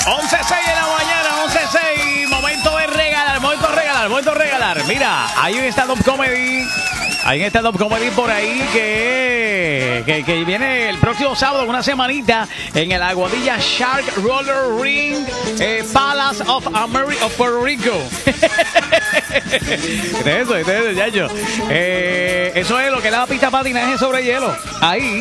11:06 de la mañana, 11:06. Momento de regalar, momento de regalar, momento de regalar. Mira, hay un stand-up comedy. Hay un stand-up comedy por ahí que viene el próximo sábado, una semanita, en el Aguadilla Shark Roller Ring Palace of Puerto Rico. Eso, chacho. Eso es lo que es la pista de patinaje sobre hielo. Ahí.